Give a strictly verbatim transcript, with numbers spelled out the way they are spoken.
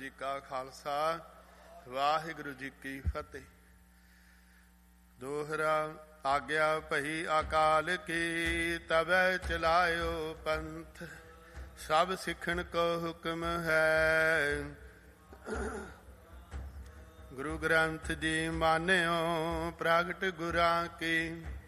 ਜੀ ਕਾ ਖਾਲਸਾ, ਵਾਹਿਗੁਰੂ ਜੀ ਕੀ ਫਤਿਹ। ਦੋਹਰਾ ਆਗਿਆ ਭਈ ਅਕਾਲ ਕੀ, ਤਬੈ ਚਲਾਇਓ ਪੰਥ। ਸਭ ਸਿੱਖਣ ਕੋ ਹੁਕਮ ਹੈ, ਗੁਰੂ ਗ੍ਰੰਥ ਜੀ ਮਾਨਿਓ ਪ੍ਰਗਟ ਗੁਰਾਂ ਕੀ।